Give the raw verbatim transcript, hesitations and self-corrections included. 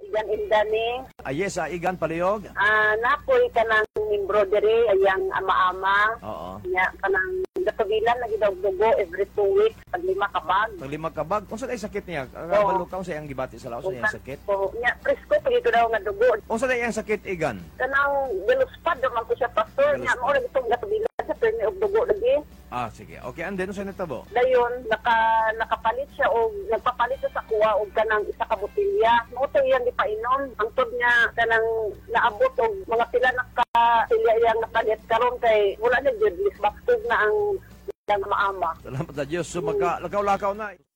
igan indani. Ah, yes, ah, Igan Palihog. Ah, napoy ka ng embroidery, ayang ama-ama. Oo. Nya, kanang gatubilan, lagi daw dugo every two weeks, pag lima ka bag. Pag lima ka bag, kung saan ay sakit niya? Oo. Kabalo ka sa iyang gibati sa laos, sa iyang sakit? So, nya, presko, pag ito daw nga dugo. Kung saan ay iyang sakit, Igan? Kanang biluspad, naman ko siya, pastor. Nya, Biluspad. mo rin itong gatubilan sa permi og dugo lagi. Ah, sige. Okay, and then, saan natabo? Dayon, naka, nakapalit siya o nagpapalit siya sa kuha o kanang isa ka botilya. Muto iyang ipainom. Ang tod niya kanang naabot o mga pila na ka silya iyang napalit karon kay wala na jud, lisbaktog na ang ang maama. Salamat sa Diyos. So, magka, lakaw-lakaw na.